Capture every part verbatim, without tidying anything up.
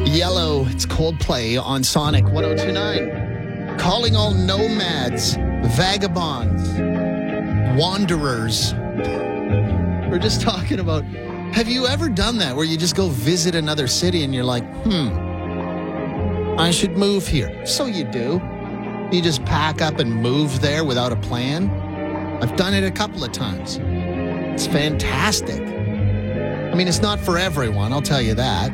Yellow, it's Coldplay on Sonic one oh two point nine. Calling all nomads, vagabonds, wanderers. We're just talking about, have you ever done that where you just go visit another city and you're like, hmm, I should move here. So you do. You just pack up and move there without a plan. I've done it a couple of times. It's fantastic. I mean, it's not for everyone, I'll tell you that.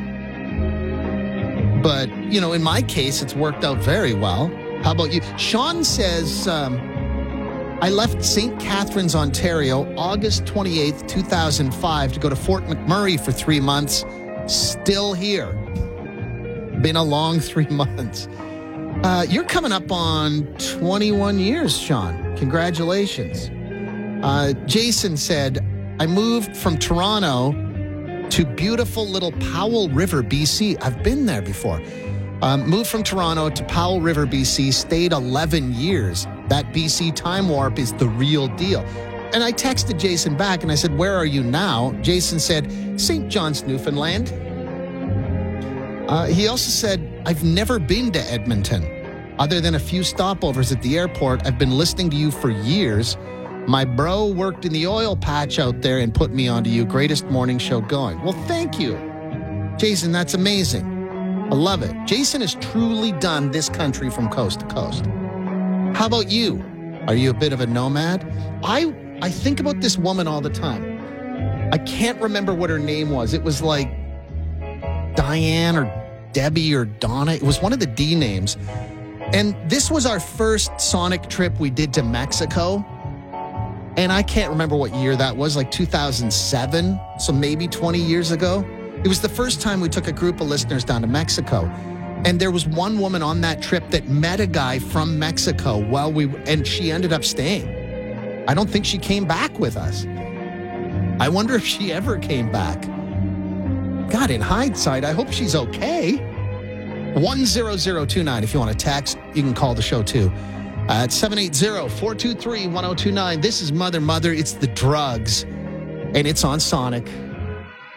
But, you know, in my case, it's worked out very well. How about you? Sean says, um, I left Saint Catharines, Ontario, August twenty-eighth, two thousand five, to go to Fort McMurray for three months. Still here. Been a long three months. Uh, you're coming up on twenty-one years, Sean. Congratulations. Uh, Jason said, I moved from Toronto to beautiful little Powell River, B C. I've been there before. Um, moved from Toronto to Powell River, B C, stayed eleven years. That B C time warp is the real deal. And I texted Jason back and I said, where are you now? Jason said, Saint John's, Newfoundland. Uh, he also said, I've never been to Edmonton. Other than a few stopovers at the airport, I've been listening to you for years. My bro worked in the oil patch out there and put me onto you. Greatest morning show going. Well, thank you. Jason, that's amazing. I love it. Jason has truly done this country from coast to coast. How about you? Are you a bit of a nomad? I I think about this woman all the time. I can't remember what her name was. It was like Diane or Debbie or Donna. It was one of the D names. And this was our first Sonic trip we did to Mexico. And I can't remember what year that was, like two thousand seven, so maybe twenty years ago. It was the first time we took a group of listeners down to Mexico. And there was one woman on that trip that met a guy from Mexico while we, and she ended up staying. I don't think she came back with us. I wonder if she ever came back. God, in hindsight, I hope she's okay. one zero zero two nine, if you want to text, you can call the show too. Uh, at seven eight zero, four two three, one oh two nine. This is Mother Mother. It's the Drugs. And it's on Sonic.